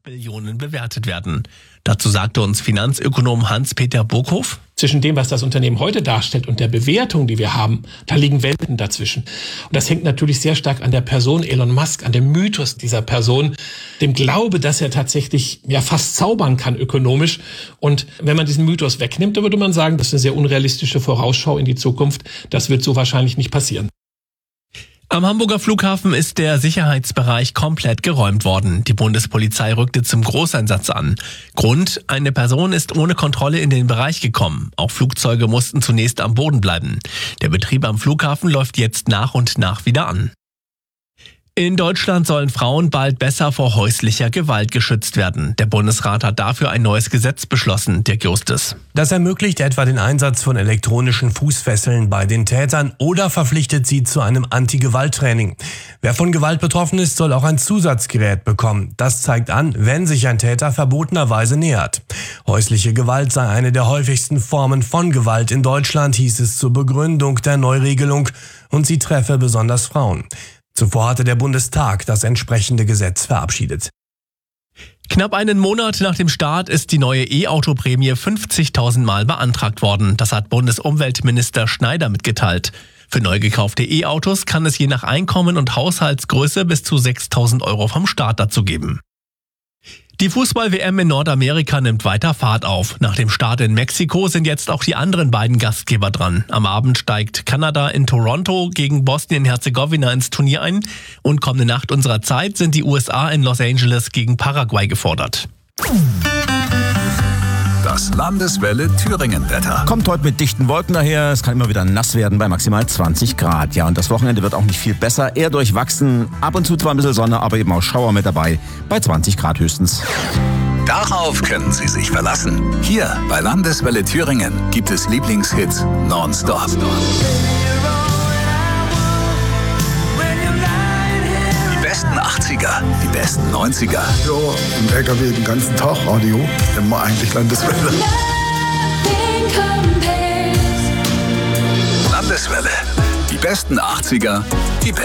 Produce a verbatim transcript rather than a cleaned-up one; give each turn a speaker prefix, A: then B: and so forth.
A: Millionen bewertet werden. Dazu sagte uns Finanzökonom Hans-Peter Burghoff:
B: Zwischen dem, was das Unternehmen heute darstellt und der Bewertung, die wir haben, da liegen Welten dazwischen. Und das hängt natürlich sehr stark an der Person Elon Musk, an dem Mythos dieser Person, dem Glaube, dass er tatsächlich ja fast zaubern kann ökonomisch. Und wenn man diesen Mythos wegnimmt, dann würde man sagen, das ist eine sehr unrealistische Vorausschau in die Zukunft. Das wird so wahrscheinlich nicht passieren.
A: Am Hamburger Flughafen ist der Sicherheitsbereich komplett geräumt worden. Die Bundespolizei rückte zum Großeinsatz an. Grund: eine Person ist ohne Kontrolle in den Bereich gekommen. Auch Flugzeuge mussten zunächst am Boden bleiben. Der Betrieb am Flughafen läuft jetzt nach und nach wieder an. In Deutschland sollen Frauen bald besser vor häuslicher Gewalt geschützt werden. Der Bundesrat hat dafür ein neues Gesetz beschlossen, Dirk Justus.
C: Das ermöglicht etwa den Einsatz von elektronischen Fußfesseln bei den Tätern oder verpflichtet sie zu einem Anti-Gewalt-Training. Wer von Gewalt betroffen ist, soll auch ein Zusatzgerät bekommen. Das zeigt an, wenn sich ein Täter verbotenerweise nähert. Häusliche Gewalt sei eine der häufigsten Formen von Gewalt in Deutschland, hieß es zur Begründung der Neuregelung, und sie treffe besonders Frauen. Zuvor hatte der Bundestag das entsprechende Gesetz verabschiedet.
A: Knapp einen Monat nach dem Start ist die neue E-Auto-Prämie fünfzigtausend Mal beantragt worden. Das hat Bundesumweltminister Schneider mitgeteilt. Für neu gekaufte E-Autos kann es je nach Einkommen und Haushaltsgröße bis zu sechstausend Euro vom Staat dazu geben. Die Fußball-W M in Nordamerika nimmt weiter Fahrt auf. Nach dem Start in Mexiko sind jetzt auch die anderen beiden Gastgeber dran. Am Abend steigt Kanada in Toronto gegen Bosnien-Herzegowina ins Turnier ein. Und kommende Nacht unserer Zeit sind die U S A in Los Angeles gegen Paraguay gefordert.
D: Das Landeswelle Thüringen-Wetter.
E: Kommt heute mit dichten Wolken daher. Es kann immer wieder nass werden bei maximal zwanzig Grad. Ja, und das Wochenende wird auch nicht viel besser. Eher durchwachsen. Ab und zu zwar ein bisschen Sonne, aber eben auch Schauer mit dabei. Bei zwanzig Grad höchstens.
D: Darauf können Sie sich verlassen. Hier bei Landeswelle Thüringen gibt es Lieblingshits nonstop. Die besten achtziger, die besten neunziger.
F: Ja, im L K W den ganzen Tag Radio, immer eigentlich Landeswelle.
D: Landeswelle, die besten achtziger, die besten